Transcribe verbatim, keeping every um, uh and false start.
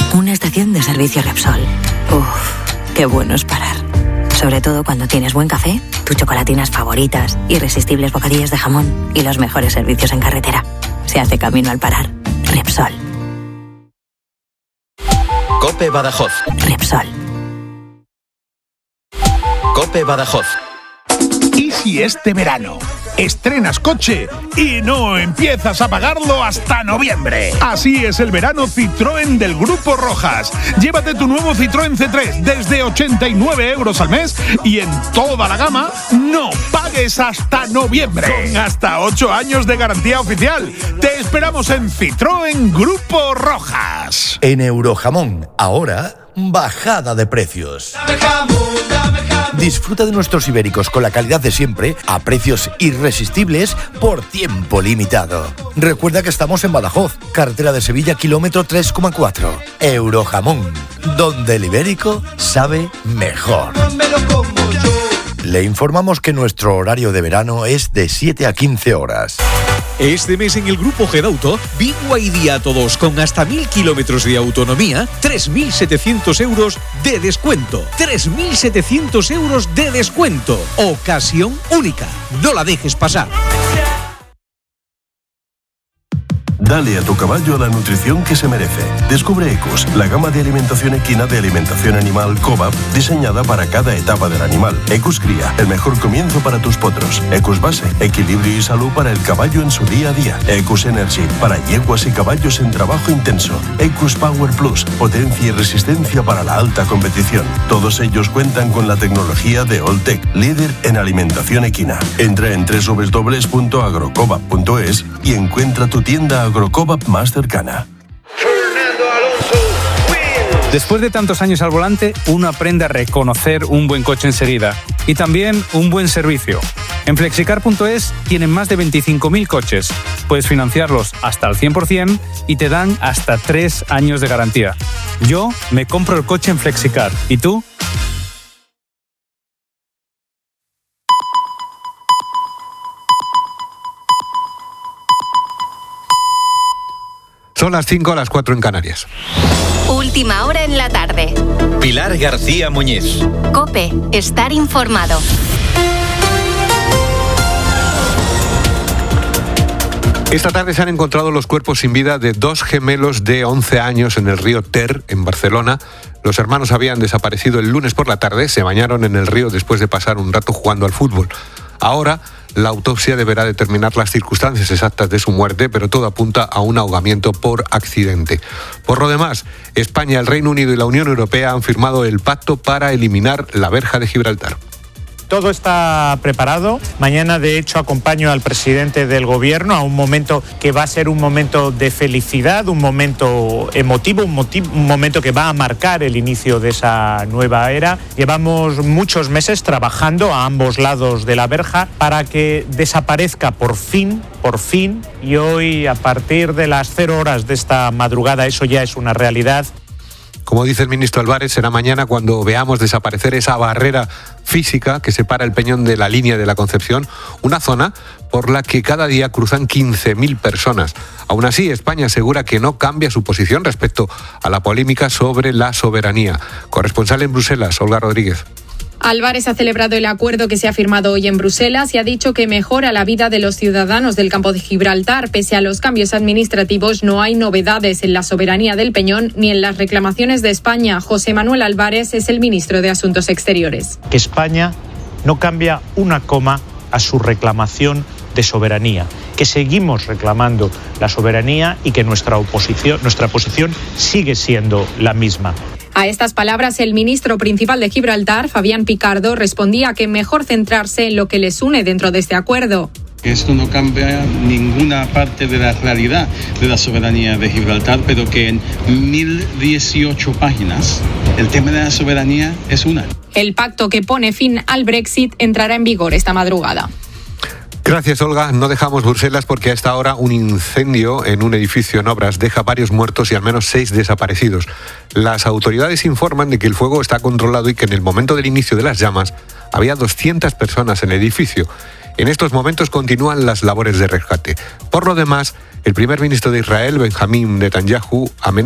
Una estación de servicio Repsol. Uff, qué bueno es parar. Sobre todo cuando tienes buen café, tus chocolatinas favoritas, irresistibles bocadillos de jamón y los mejores servicios en carretera. Se hace camino al parar. Repsol. COPE Badajoz. Repsol. COPE Badajoz. ¿Y si este verano estrenas coche y no empiezas a pagarlo hasta noviembre? Así es el verano Citroën del Grupo Rojas. Llévate tu nuevo Citroën C tres desde ochenta y nueve euros al mes y en toda la gama no pagues hasta noviembre. Con hasta ocho años de garantía oficial. Te esperamos en Citroën Grupo Rojas. En Eurojamón, ahora, bajada de precios. Disfruta de nuestros ibéricos con la calidad de siempre a precios irresistibles por tiempo limitado. Recuerda que estamos en Badajoz, carretera de Sevilla, kilómetro tres coma cuatro. Eurojamón, donde el ibérico sabe mejor. Le informamos que nuestro horario de verano es de siete a quince horas. Este mes en el Grupo Gedauto, B Y D a todos con hasta mil kilómetros de autonomía, tres mil setecientos euros de descuento. tres mil setecientos euros de descuento. Ocasión única. No la dejes pasar. Dale a tu caballo la nutrición que se merece. Descubre Ecus, la gama de alimentación equina de alimentación animal Cobab, diseñada para cada etapa del animal. Ecus Cría, el mejor comienzo para tus potros. Ecus Base, equilibrio y salud para el caballo en su día a día. Ecus Energy, para yeguas y caballos en trabajo intenso. Ecus Power Plus, potencia y resistencia para la alta competición. Todos ellos cuentan con la tecnología de Alltech, líder en alimentación equina. Entra en doble u doble u doble u punto agrocobab punto es y encuentra tu tienda Agrocobab más cercana. Después de tantos años al volante, uno aprende a reconocer un buen coche enseguida y también un buen servicio. En flexicar punto es tienen más de veinticinco mil coches. Puedes financiarlos hasta el cien por ciento y te dan hasta tres años de garantía. Yo me compro el coche en Flexicar. ¿Y tú? Son las cinco, a las cuatro en Canarias. Última hora en la tarde. Pilar García Muñiz. COPE, estar informado. Esta tarde se han encontrado los cuerpos sin vida de dos gemelos de once años en el río Ter, en Barcelona. Los hermanos habían desaparecido el lunes por la tarde, se bañaron en el río después de pasar un rato jugando al fútbol. Ahora, la autopsia deberá determinar las circunstancias exactas de su muerte, pero todo apunta a un ahogamiento por accidente. Por lo demás, España, el Reino Unido y la Unión Europea han firmado el pacto para eliminar la verja de Gibraltar. Todo está preparado. Mañana, de hecho, acompaño al presidente del gobierno a un momento que va a ser un momento de felicidad, un momento emotivo, un, motivo, un momento que va a marcar el inicio de esa nueva era. Llevamos muchos meses trabajando a ambos lados de la verja para que desaparezca por fin, por fin, y hoy, a partir de las cero horas de esta madrugada, eso ya es una realidad. Como dice el ministro Álvarez, será mañana cuando veamos desaparecer esa barrera física que separa el Peñón de la línea de la Concepción, una zona por la que cada día cruzan quince mil personas. Aún así, España asegura que no cambia su posición respecto a la polémica sobre la soberanía. Corresponsal en Bruselas, Olga Rodríguez. Álvarez ha celebrado el acuerdo que se ha firmado hoy en Bruselas y ha dicho que mejora la vida de los ciudadanos del campo de Gibraltar. Pese a los cambios administrativos, no hay novedades en la soberanía del Peñón ni en las reclamaciones de España. José Manuel Álvarez es el ministro de Asuntos Exteriores. Que España no cambia una coma a su reclamación de soberanía, que seguimos reclamando la soberanía y que nuestra oposición, nuestra posición sigue siendo la misma. A estas palabras, el ministro principal de Gibraltar, Fabián Picardo, respondía que mejor centrarse en lo que les une dentro de este acuerdo. Esto no cambia ninguna parte de la realidad de la soberanía de Gibraltar, pero que en mil dieciocho páginas el tema de la soberanía es una. El pacto que pone fin al Brexit entrará en vigor esta madrugada. Gracias, Olga. No dejamos Bruselas porque a esta hora un incendio en un edificio en obras deja varios muertos y al menos seis desaparecidos. Las autoridades informan de que el fuego está controlado y que en el momento del inicio de las llamas había doscientas personas en el edificio. En estos momentos continúan las labores de rescate. Por lo demás, el primer ministro de Israel, Benjamín Netanyahu, amenaza